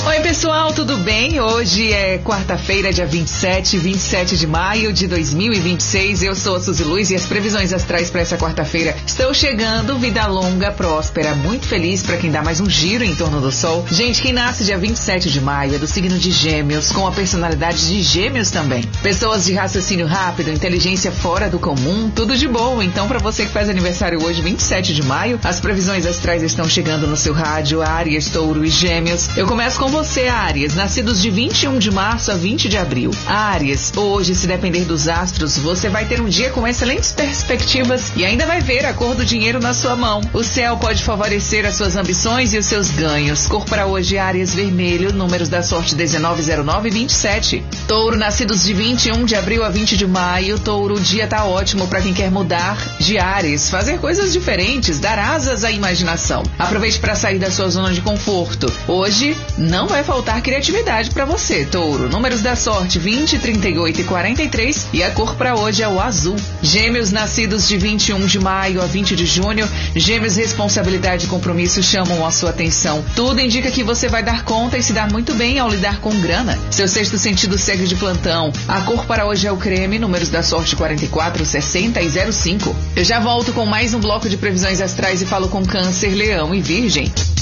Oi pessoal, tudo bem? Hoje é quarta-feira, dia 27 de maio de 2026. Eu sou a Suzy Luz e as previsões astrais para essa quarta-feira estão chegando. Vida longa, próspera, muito feliz para quem dá mais um giro em torno do sol. Gente, quem nasce dia 27 de maio é do signo de Gêmeos, com a personalidade de Gêmeos também. Pessoas de raciocínio rápido, inteligência fora do comum, tudo de bom. Então, para você que faz aniversário hoje, 27 de maio, as previsões astrais estão chegando no seu rádio. Áries, Touro e Gêmeos. Eu começo com você, Áries, nascidos de 21 de março a 20 de abril. Áries, hoje, se depender dos astros, você vai ter um dia com excelentes perspectivas e ainda vai ver a cor do dinheiro na sua mão. O céu pode favorecer as suas ambições e os seus ganhos. Cor para hoje, Áries, vermelho, números da sorte 19, 09 e 27. Touro, nascidos de 21 de abril a 20 de maio. Touro, o dia tá ótimo para quem quer mudar de ares, fazer coisas diferentes, dar asas à imaginação. Aproveite para sair da sua zona de conforto. Hoje, não vai faltar criatividade para você, Touro. Números da sorte 20, 38 e 43 e a cor para hoje é o azul. Gêmeos, nascidos de 21 de maio a 20 de junho. Gêmeos, responsabilidade e compromisso chamam a sua atenção. Tudo indica que você vai dar conta e se dar muito bem ao lidar com grana. Seu sexto sentido segue de plantão. A cor para hoje é o creme. Números da sorte 44, 60 e 05. Eu já volto com mais um bloco de previsões astrais e falo com Câncer, Leão e Virgem.